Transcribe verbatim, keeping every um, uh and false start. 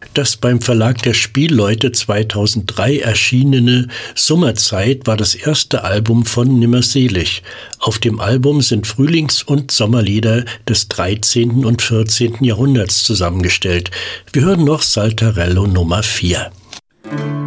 Das beim Verlag der Spielleute zweitausenddrei erschienene Sommerzeit war das erste Album von Nimmerselig. Auf dem Album sind Frühlings- und Sommerlieder des dreizehnten und vierzehnten Jahrhunderts zusammengestellt. Wir hören noch Saltarello Nummer vier.